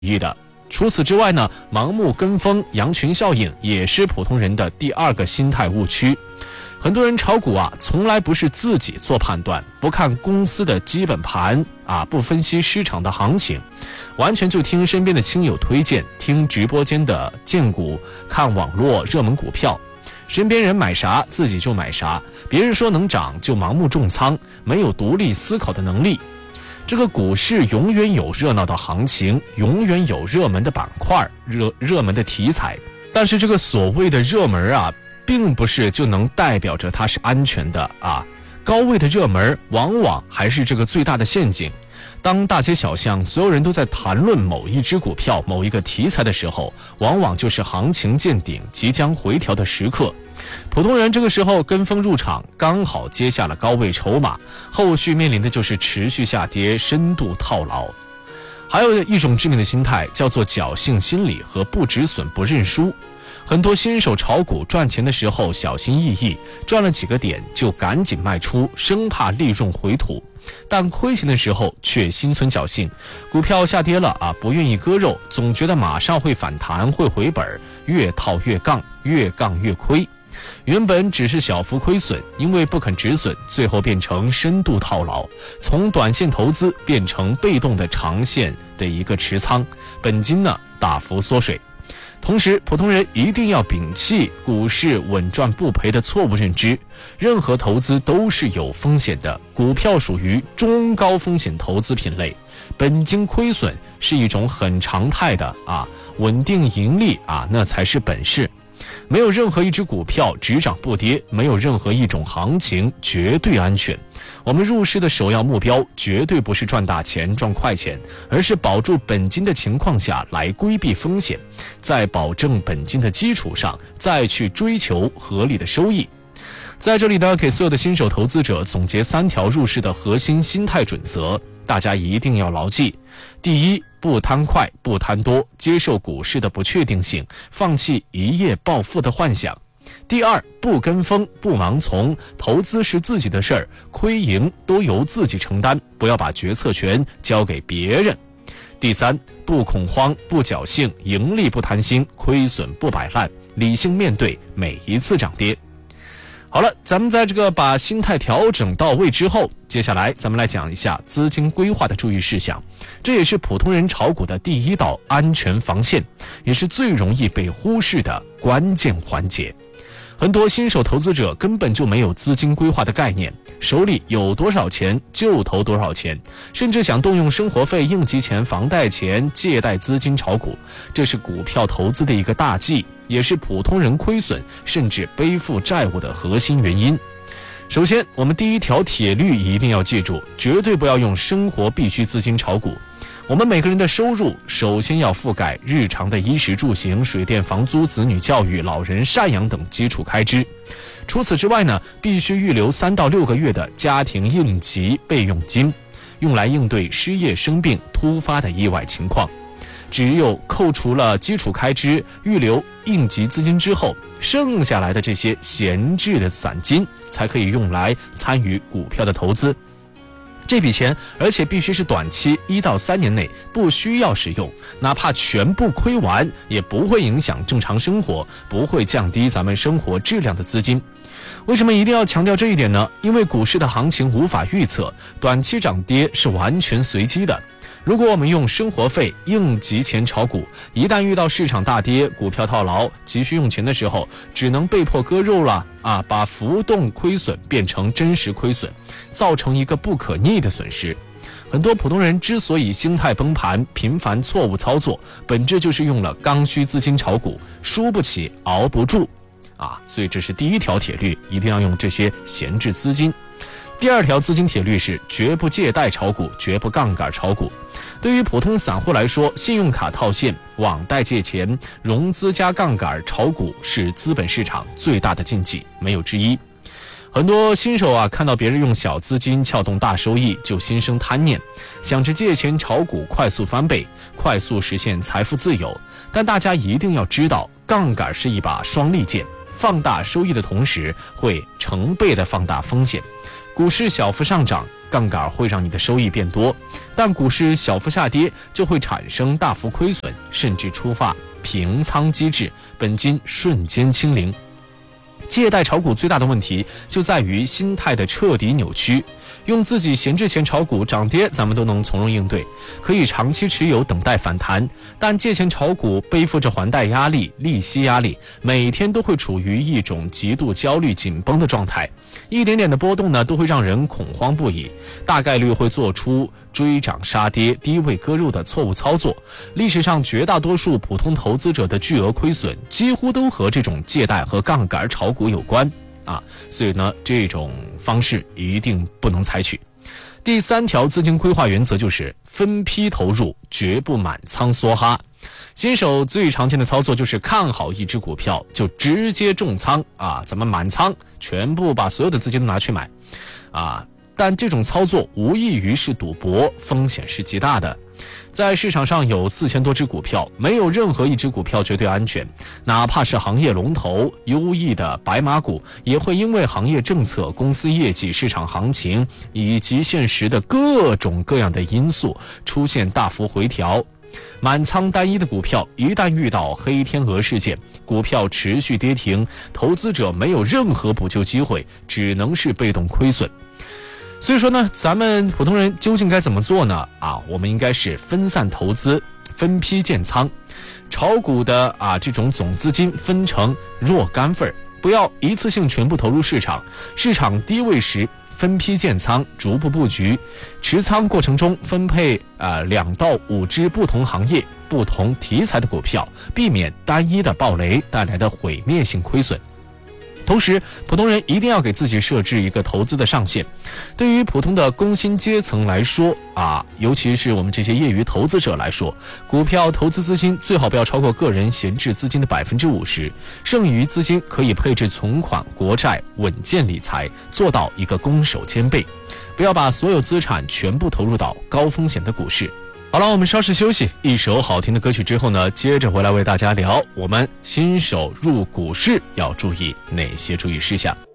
益的。除此之外呢，盲目跟风、羊群效应也是普通人的第二个心态误区。很多人炒股从来不是自己做判断，不看公司的基本盘不分析市场的行情，完全就听身边的亲友推荐，听直播间的荐股，看网络热门股票，身边人买啥自己就买啥，别人说能涨就盲目重仓，没有独立思考的能力。这个股市永远有热闹的行情，永远有热门的板块、热门的题材，但是这个所谓的热门并不是就能代表着它是安全的高位的热门往往还是这个最大的陷阱。当大街小巷所有人都在谈论某一只股票、某一个题材的时候，往往就是行情见顶、即将回调的时刻。普通人这个时候跟风入场，刚好接下了高位筹码，后续面临的就是持续下跌、深度套牢。还有一种致命的心态叫做侥幸心理和不止损不认输。很多新手炒股赚钱的时候小心翼翼，赚了几个点就赶紧卖出，生怕利润回吐，但亏钱的时候却心存侥幸，股票下跌了不愿意割肉，总觉得马上会反弹会回本，越套越杠，越杠越亏。原本只是小幅亏损，因为不肯止损，最后变成深度套牢，从短线投资变成被动的长线的一个持仓，本金大幅缩水。同时，普通人一定要摒弃股市稳赚不赔的错误认知，任何投资都是有风险的，股票属于中高风险投资品类，本金亏损是一种很常态的稳定盈利那才是本事。没有任何一只股票只涨不跌，没有任何一种行情绝对安全。我们入市的首要目标绝对不是赚大钱、赚快钱，而是保住本金的情况下来规避风险，在保证本金的基础上再去追求合理的收益。在这里呢，给所有的新手投资者总结3条入市的核心心态准则，大家一定要牢记。第一，不贪快不贪多，接受股市的不确定性，放弃一夜暴富的幻想。第二，不跟风不盲从，投资是自己的事儿，亏赢都由自己承担，不要把决策权交给别人。第三，不恐慌不侥幸，盈利不贪心，亏损不摆烂，理性面对每一次涨跌。好了，咱们在这个把心态调整到位之后，接下来咱们来讲一下资金规划的注意事项，这也是普通人炒股的第一道安全防线，也是最容易被忽视的关键环节。很多新手投资者根本就没有资金规划的概念，手里有多少钱就投多少钱，甚至想动用生活费、应急钱、房贷钱、借贷资金炒股，这是股票投资的一个大忌，也是普通人亏损甚至背负债务的核心原因。首先，我们第一条铁律一定要记住，绝对不要用生活必需资金炒股。我们每个人的收入首先要覆盖日常的衣食住行、水电房租、子女教育、老人赡养等基础开支。除此之外呢，必须预留3到6个月的家庭应急备用金，用来应对失业、生病、突发的意外情况。只有扣除了基础开支，预留应急资金之后，剩下来的这些闲置的散金才可以用来参与股票的投资。这笔钱而且必须是短期1到3年内不需要使用，哪怕全部亏完也不会影响正常生活，不会降低咱们生活质量的资金。为什么一定要强调这一点呢？因为股市的行情无法预测，短期涨跌是完全随机的。如果我们用生活费、应急钱炒股，一旦遇到市场大跌、股票套牢、急需用钱的时候，只能被迫割肉了把浮动亏损变成真实亏损，造成一个不可逆的损失。很多普通人之所以心态崩盘、频繁错误操作，本质就是用了刚需资金炒股，输不起、熬不住所以这是第一条铁律，一定要用这些闲置资金。第二条资金铁律是绝不借贷炒股，绝不杠杆炒股。对于普通散户来说，信用卡套现、网贷借钱、融资加杠杆炒股是资本市场最大的禁忌，没有之一。很多新手看到别人用小资金撬动大收益，就心生贪念，想着借钱炒股快速翻倍，快速实现财富自由。但大家一定要知道，杠杆是一把双利剑，放大收益的同时会成倍的放大风险。 股市小幅上涨，杠杆会让你的收益变多，但股市小幅下跌就会产生大幅亏损，甚至触发平仓机制，本金瞬间清零。借贷炒股最大的问题就在于心态的彻底扭曲。用自己闲置钱炒股，涨跌咱们都能从容应对，可以长期持有等待反弹，但借钱炒股背负着还贷压力、利息压力，每天都会处于一种极度焦虑紧绷的状态，一点点的波动呢都会让人恐慌不已，大概率会做出追涨杀跌、低位割肉的错误操作。历史上绝大多数普通投资者的巨额亏损几乎都和这种借贷和杠杆炒股有关所以呢，这种方式一定不能采取。第3条资金规划原则就是分批投入，绝不满仓梭哈。新手最常见的操作就是看好一只股票就直接重仓咱们满仓，全部把所有的资金都拿去买但这种操作无异于是赌博，风险是极大的。在市场上有4000多只股票，没有任何一只股票绝对安全，哪怕是行业龙头、优异的白马股，也会因为行业政策、公司业绩、市场行情以及现实的各种各样的因素出现大幅回调。满仓单一的股票一旦遇到黑天鹅事件，股票持续跌停，投资者没有任何补救机会，只能是被动亏损。所以说呢，咱们普通人究竟该怎么做呢？我们应该是分散投资，分批建仓，炒股的这种总资金分成若干份，不要一次性全部投入市场，市场低位时分批建仓，逐步布局，持仓过程中分配2到5只不同行业、不同题材的股票，避免单一的暴雷带来的毁灭性亏损。同时，普通人一定要给自己设置一个投资的上限。对于普通的工薪阶层来说尤其是我们这些业余投资者来说，股票投资资金最好不要超过个人闲置资金的50%，剩余资金可以配置存款、国债，稳健理财，做到一个攻守兼备。不要把所有资产全部投入到高风险的股市。好了，我们稍事休息，一首好听的歌曲之后呢，接着回来为大家聊我们新手入股市要注意哪些注意事项。